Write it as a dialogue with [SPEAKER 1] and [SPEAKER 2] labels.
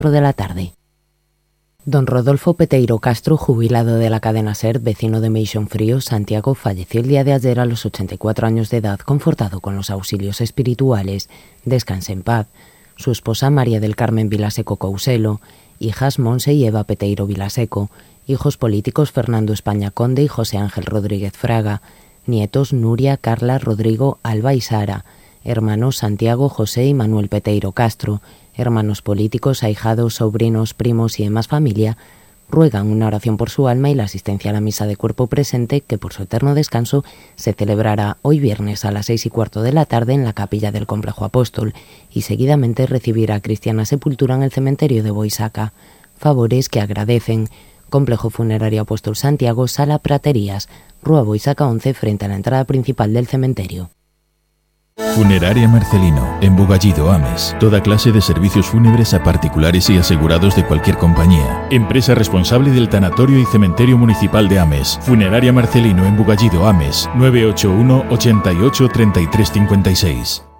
[SPEAKER 1] de la tarde. Don Rodolfo Peteiro Castro, jubilado de la cadena SER, vecino de Meixonfrío, Santiago, falleció el día de ayer a los 84 años de edad, confortado con los auxilios espirituales. Descanse en paz. Su esposa María del Carmen Vilaseco Couselo, hijas Monse y Eva Peteiro Vilaseco, hijos políticos Fernando España Conde y José Ángel Rodríguez Fraga, nietos Nuria, Carla, Rodrigo, Alba y Sara, hermanos Santiago, José y Manuel Peteiro Castro, hermanos políticos, ahijados, sobrinos, primos y demás familia, ruegan una oración por su alma y la asistencia a la misa de cuerpo presente, que por su eterno descanso se celebrará hoy viernes a las 6:15 de la tarde en la capilla del Complejo Apóstol, y seguidamente recibirá cristiana sepultura en el cementerio de Boisaca. Favores que agradecen. Complejo Funerario Apóstol Santiago, Sala Praterías, Rua Boisaca 11, frente a la entrada principal del cementerio.
[SPEAKER 2] Funeraria Marcelino, en Bugallido, Ames. Toda clase de servicios fúnebres a particulares y asegurados de cualquier compañía. Empresa responsable del Tanatorio y Cementerio Municipal de Ames. Funeraria Marcelino, en Bugallido, Ames. 981 88 33 56.